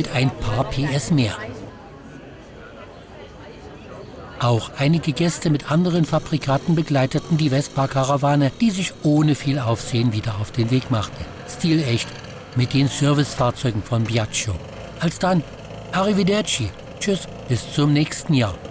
mit ein paar PS mehr. Auch einige Gäste mit anderen Fabrikaten begleiteten die Vespa-Karawane, die sich ohne viel Aufsehen wieder auf den Weg machte. Stilecht mit den Servicefahrzeugen von Piaggio. Alsdann, arrivederci, tschüss, bis zum nächsten Jahr.